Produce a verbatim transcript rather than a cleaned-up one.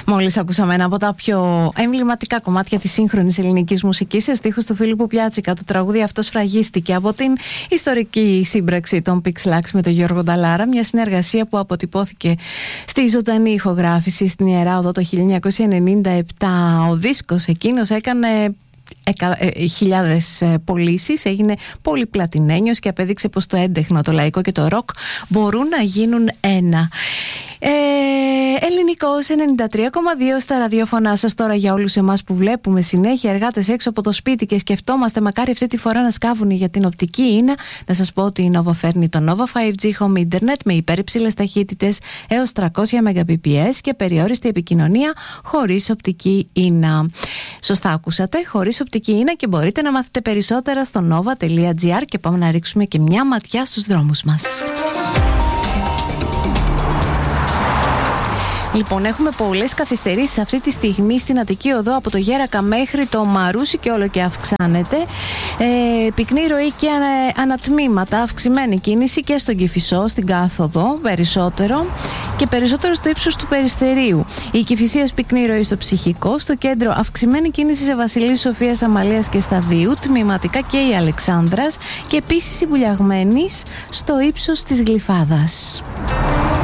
Μόλις ακούσαμε ένα από τα πιο εμβληματικά κομμάτια της σύγχρονης ελληνικής μουσικής σε στίχους του Φίλιππου Πιάτσικα. Το τραγούδι αυτό σφραγίστηκε από την ιστορική σύμπραξη των Pixlax με τον Γιώργο Νταλάρα, μια συνεργασία που αποτυπώθηκε στη ζωντανή ηχογράφηση στην Ιερά Οδό το χίλια εννιακόσια ενενήντα επτά. Ο δίσκος εκείνος έκανε Εκα, ε, χιλιάδες ε, πωλήσεις, έγινε πολύ πλατινένιος και απέδειξε πως το έντεχνο, το λαϊκό και το ροκ μπορούν να γίνουν ένα. Ε, Ελληνικός ενενήντα τρία κόμμα δύο στα ραδιόφωνά σας τώρα για όλους εμάς που βλέπουμε συνέχεια εργάτες έξω από το σπίτι και σκεφτόμαστε μακάρι αυτή τη φορά να σκάβουν για την οπτική ίνα. Να σας πω ότι η Nova φέρνει το Nova φάιβ τζι Home Internet με υπέρυψηλες ταχύτητες έως τριακόσια Mbps και περιόριστη επικοινωνία χωρίς οπτική ίνα. Σωστά ακούσατε, χωρίς οπτική ίνα, και μπορείτε να μάθετε περισσότερα στο nova τελεία gr και πάμε να ρίξουμε και μια ματιά στους δρόμους μας. Λοιπόν, έχουμε πολλές καθυστερήσεις αυτή τη στιγμή στην Αττική Οδό από το Γέρακα μέχρι το Μαρούσι και όλο και αυξάνεται. Ε, πυκνή ροή και ανα, ανατμήματα, αυξημένη κίνηση και στον Κηφισό, στην κάθοδο περισσότερο και περισσότερο στο ύψος του Περιστερίου. Η Κηφισίας πυκνή ροή στο Ψυχικό, στο κέντρο αυξημένη κίνηση σε Βασιλής Σοφίας, Αμαλίας και Σταδίου, τμηματικά και η Αλεξάνδρας και επίσης η Βουλιαγμένης στο ύψος της Γλυφάδας.